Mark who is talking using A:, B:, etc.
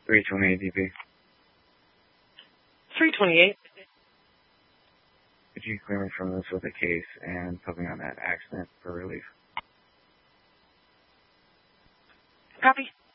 A: 328 DP.
B: 328.
A: Could you clear me from this with a case and put me on that accident for relief?
B: Copy.